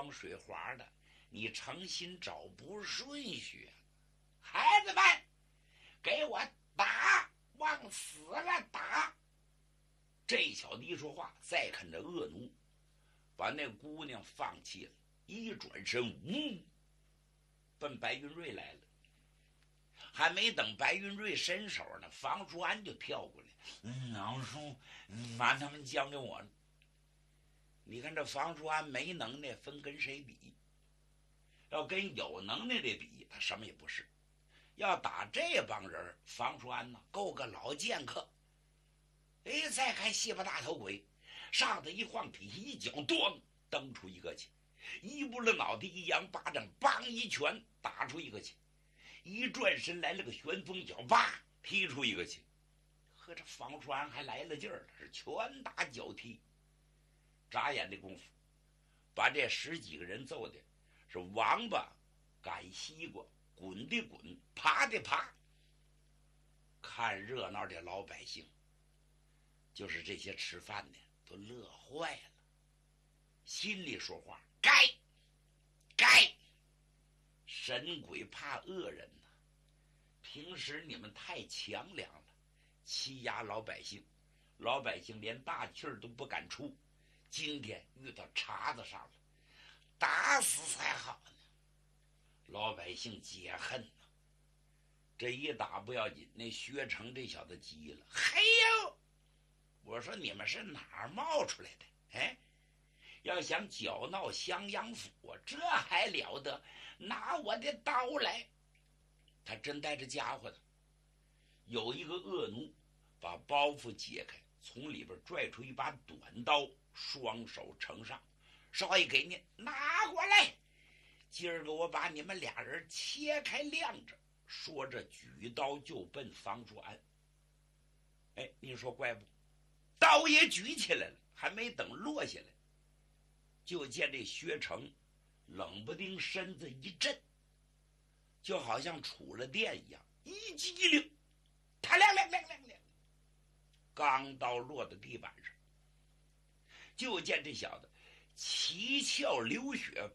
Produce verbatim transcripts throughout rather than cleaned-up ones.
装水花的，你诚心找不顺序。孩子们，给我打，往死了打！这小子一说话，再看这恶奴，把那姑娘放弃了，一转身，呜，奔白云瑞来了。还没等白云瑞伸手呢，房叔安就跳过来。嗯，老叔，把他们交给我了。你看这房叔安没能耐，分跟谁比？要跟有能耐的比，他什么也不是。要打这帮人，房叔安呢够个老剑客。哎，再看西巴大头鬼，上头一晃，底下一脚，咣，蹬出一个去。一不了脑袋，一扬巴掌，梆一拳打出一个去。一转身来了个旋风脚，哇，踢出一个去。和这房叔安还来了劲儿了，是拳打脚踢。眨眼的功夫，把这十几个人揍的是王八赶西瓜，滚的滚，爬的爬。看热闹的老百姓，就是这些吃饭的，都乐坏了，心里说话：该该，神鬼怕恶人呐！平时你们太强梁了，欺压老百姓，老百姓连大气儿都不敢出。今天遇到茬子上了，打死才好呢。老百姓解恨呐。这一打不要紧，那薛成这小子急了，嘿呦！我说你们是哪儿冒出来的？哎，要想搅闹襄阳府，这还了得？拿我的刀来！他真带着家伙呢。有一个恶奴把包袱解开，从里边拽出一把短刀，双手呈上，少爷给您拿过来，今儿个我把你们俩人切开晾着。说着举刀就奔房叔安。哎，你说怪不？刀也举起来了，还没等落下来，就见这薛成冷不丁身子一震，就好像触了电一样，一激灵，他亮亮亮亮亮，钢刀落到地板上。就见这小子七窍流血，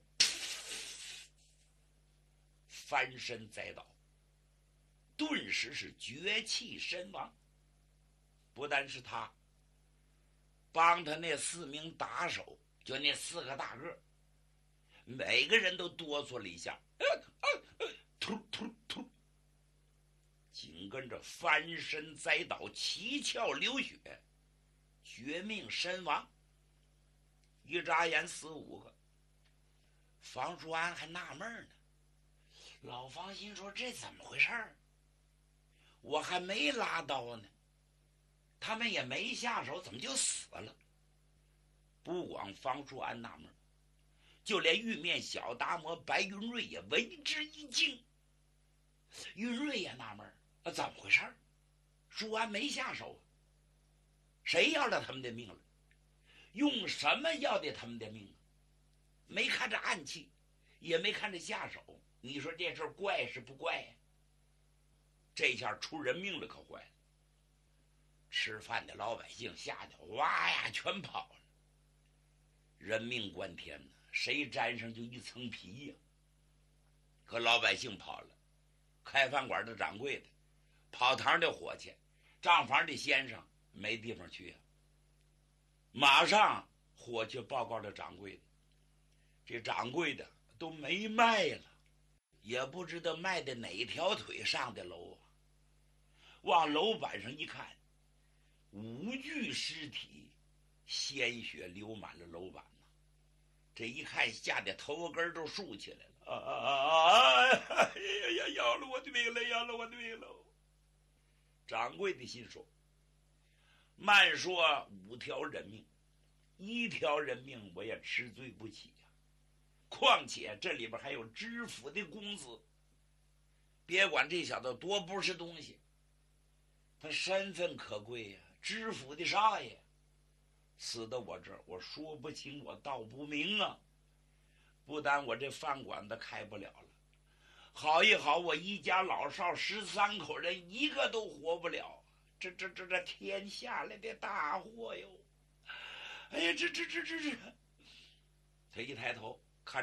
翻身栽倒，顿时是绝气身亡。不但是他，帮他那四名打手，就那四个大个，每个人都哆嗦了一下，呃呃呃、突突突，紧跟着翻身栽倒，七窍流血，绝命身亡。一眨眼死五个。房叔安还纳闷呢，老房心说这怎么回事儿？我还没拉刀呢，他们也没下手，怎么就死了？不光房叔安纳闷，就连玉面小达摩白云瑞也为之一惊。云瑞也纳闷，啊，怎么回事？叔安没下手，谁要了他们的命了？用什么要的他们的命？没看着暗器，也没看着下手，你说这事怪是不怪呀？这下出人命了，可坏了！吃饭的老百姓吓得哇呀全跑了。人命关天呢，谁沾上就一层皮呀。可老百姓跑了，开饭馆的掌柜的，跑堂的伙计，账房的先生没地方去呀。马上伙计报告了掌柜的，这掌柜的都没卖了，也不知道卖的哪条腿上的楼啊。往楼板上一看，五具尸体，鲜血流满了楼板呐。这一看，吓得头根都竖起来了。啊啊啊！哎呀呀！要了我的命了！要了我的命了！掌柜的心说：慢说五条人命，一条人命我也吃罪不起呀、啊。况且这里边还有知府的公子，别管这小子多不是东西，他身份可贵呀、啊，知府的少爷，死到我这儿，我说不清，我道不明啊。不但我这饭馆子开不了了，好一好，我一家老少十三口人一个都活不了。这这这这天下来的大祸哟！哎呀，这这这这这！他一抬头，